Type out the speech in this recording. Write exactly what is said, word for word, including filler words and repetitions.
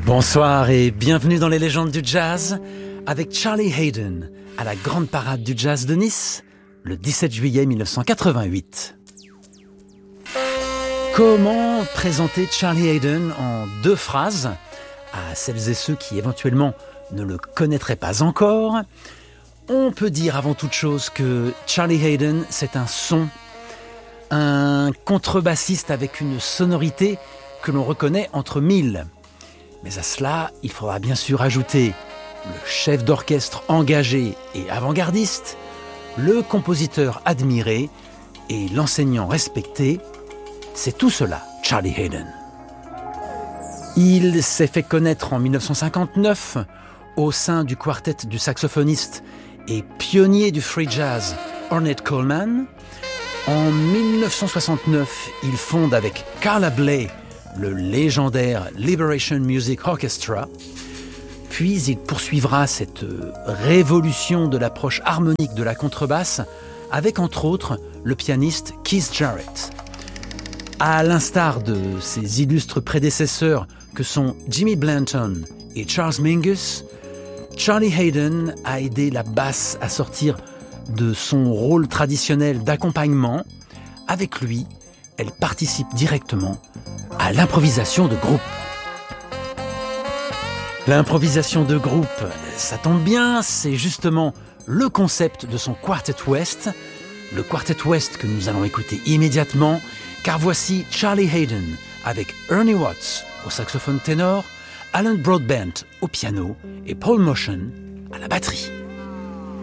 Bonsoir et bienvenue dans les légendes du jazz avec Charlie Haden à la grande parade du jazz de Nice le dix-sept juillet mille neuf cent quatre-vingt-huit. Comment présenter Charlie Haden en deux phrases à celles et ceux qui éventuellement ne le connaîtraient pas encore? On peut dire avant toute chose que Charlie Haden, c'est un son, un contrebassiste avec une sonorité que l'on reconnaît entre mille. Mais à cela, il faudra bien sûr ajouter le chef d'orchestre engagé et avant-gardiste, le compositeur admiré et l'enseignant respecté. C'est tout cela, Charlie Haden. Il s'est fait connaître en dix-neuf cent cinquante-neuf au sein du quartet du saxophoniste et pionnier du free jazz Ornette Coleman. En dix-neuf cent soixante-neuf, il fonde avec Carla Bley le légendaire Liberation Music Orchestra. Puis il poursuivra cette révolution de l'approche harmonique de la contrebasse avec entre autres le pianiste Keith Jarrett. À l'instar de ses illustres prédécesseurs que sont Jimmy Blanton et Charles Mingus, Charlie Haden a aidé la basse à sortir de son rôle traditionnel d'accompagnement. Avec lui, elle participe directement à l'improvisation de groupe. L'improvisation de groupe, ça tombe bien, c'est justement le concept de son Quartet West, le Quartet West que nous allons écouter immédiatement, car voici Charlie Haden avec Ernie Watts au saxophone ténor, Alan Broadbent au piano et Paul Motion à la batterie.